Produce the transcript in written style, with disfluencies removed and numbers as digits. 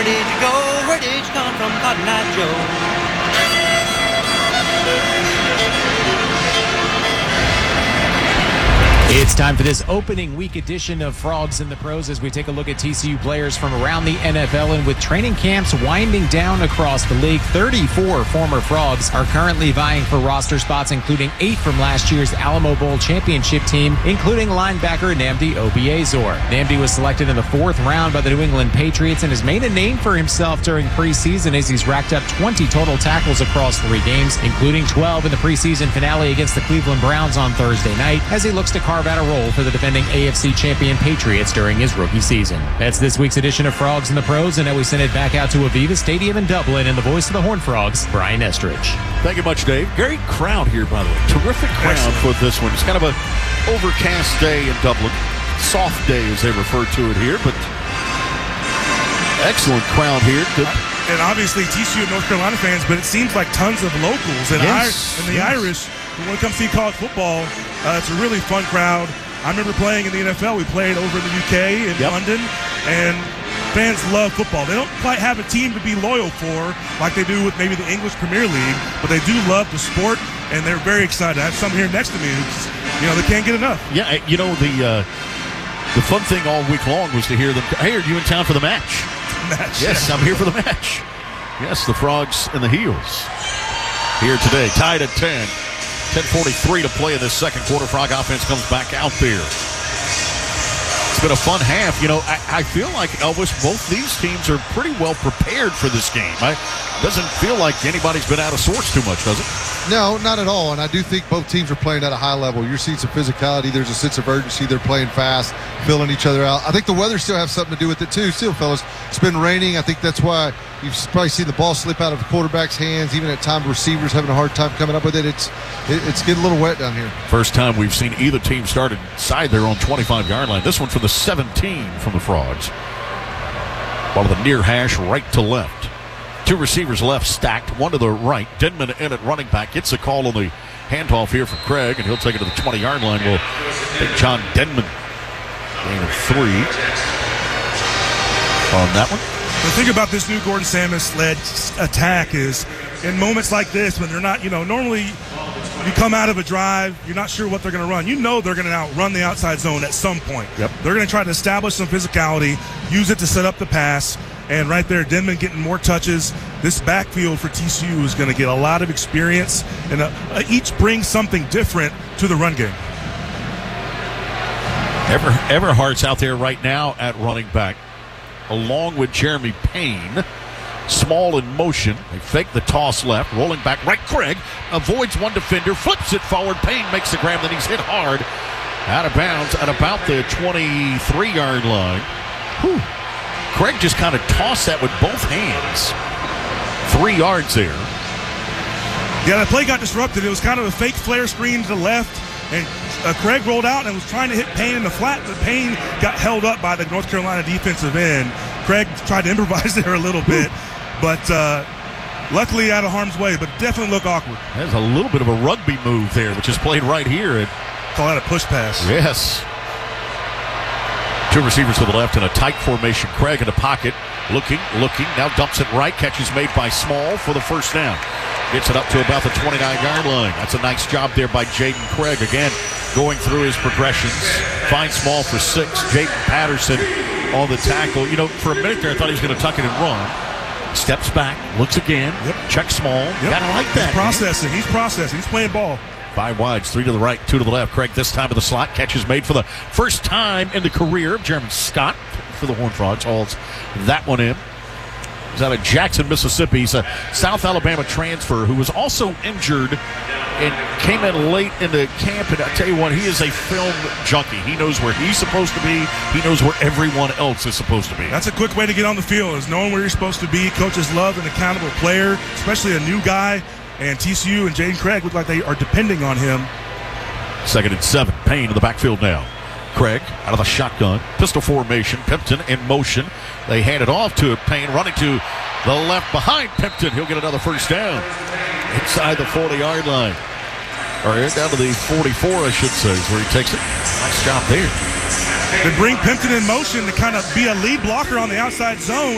Where did you go? Where did you come from, Cotton Eye Joe? It's time for this opening week edition of Frogs in the Pros as we take a look at TCU players from around the NFL. And with training camps winding down across the league, 34 former Frogs are currently vying for roster spots, including 8 from last year's Alamo Bowl championship team, including linebacker Nnamdi Obiezor. Nnamdi was selected in the 4th round by the New England Patriots and has made a name for himself during preseason as he's racked up 20 total tackles across 3 games, including 12 in the preseason finale against the Cleveland Browns on Thursday night, as he looks to carve out a role for the defending AFC champion Patriots during his rookie season. That's this week's edition of Frogs in the Pros, and now we send it back out to Aviva Stadium in Dublin and the voice of the Horned Frogs, Brian Estridge. Thank you much, Dave. Great crowd here, by the way. Terrific crowd for this one. It's kind of an overcast day in Dublin. Soft day, as they refer to it here, but excellent crowd here. Good. And obviously TCU and North Carolina fans, but it seems like tons of locals and the Irish who want to come see college football. It's a really fun crowd. I remember playing in the NFL. We played over in the UK in London, and fans love football. They don't quite have a team to be loyal for like they do with maybe the English Premier League, but they do love the sport, and they're very excited. I have some here next to me who, they can't get enough. Yeah, the fun thing all week long was to hear them, hey, are you in town for the match? Yes, I'm here for the match. Yes, the Frogs and the Heels here today, tied at 10. 10:43 to play in this second quarter. Frog offense comes back out there. It's been a fun half. I feel like, Elvis, both these teams are pretty well prepared for this game. It doesn't feel like anybody's been out of sorts too much, does it? No, not at all. And I do think both teams are playing at a high level. You're seeing some physicality. There's a sense of urgency. They're playing fast, filling each other out. I think the weather still has something to do with it, too. Still, fellas, it's been raining. I think that's why you've probably seen the ball slip out of the quarterback's hands. Even at times, receivers having a hard time coming up with it. It's getting a little wet down here. First time we've seen either team start inside their own 25-yard line. This one from the 17 from the Frogs. Ball to the near hash, right to left. 2 receivers left stacked, one to the right. Denman in at running back. Gets a call on the handoff here from Craig, and he'll take it to the 20-yard line. Well, I think John Denman gain of 3 on that one. The thing about this new Gordon Samus-led attack is in moments like this when they're not, normally you come out of a drive, you're not sure what they're going to run. They're going to outrun the outside zone at some point. Yep. They're going to try to establish some physicality, use it to set up the pass. And right there, Denman getting more touches. This backfield for TCU is going to get a lot of experience, and each brings something different to the run game. Everhart's out there right now at running back, along with Jeremy Payne. Small in motion. They fake the toss left, rolling back right. Craig avoids one defender, flips it forward. Payne makes the grab, then he's hit hard out of bounds at about the 23-yard line. Whew. Craig just kind of tossed that with both hands. 3 yards there. Yeah, the play got disrupted. It was kind of a fake flare screen to the left, and Craig rolled out and was trying to hit Payne in the flat, but Payne got held up by the North Carolina defensive end. Craig tried to improvise there a little bit, but luckily out of harm's way, but definitely looked awkward. There's a little bit of a rugby move there, which is played right here. Call that a push pass. Yes. 2 receivers to the left in a tight formation. Craig in the pocket, looking, now dumps it right. Catch is made by Small for the first down. Gets it up to about the 29-yard line. That's a nice job there by Jaden Craig. Again, going through his progressions. Finds Small for 6. Jaden Patterson on the tackle. For a minute there, I thought he was going to tuck it and run. Steps back, looks again, checks Small. Gotta like that. He's processing. He's playing ball. 5 wides, 3 to the right, 2 to the left. Craig this time of the slot. Catch is made for the first time in the career of Jeremy Scott for the Horned Frogs. Hauls that one in. He's out of Jackson, Mississippi. He's a South Alabama transfer who was also injured and came in late into camp. And I tell you what, he is a film junkie. He knows where he's supposed to be. He knows where everyone else is supposed to be. That's a quick way to get on the field, is knowing where you're supposed to be. Coaches love an accountable player, especially a new guy. And TCU and Jaden Craig look like they are depending on him. 2nd and 7. Payne in the backfield now. Craig out of the shotgun. Pistol formation. Pimpton in motion. They hand it off to Payne, running to the left behind Pimpton. He'll get another first down. Inside the 40-yard line. Or down to the 44, I should say, is where he takes it. Nice job there. They bring Pimpton in motion to kind of be a lead blocker on the outside zone.